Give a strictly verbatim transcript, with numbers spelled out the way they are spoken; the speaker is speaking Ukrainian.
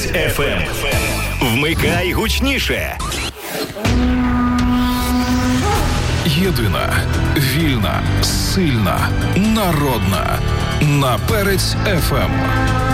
Перець еф ем. Вмикай гучніше. Єдина, вільна, сильна, народна. На Перець еф ем.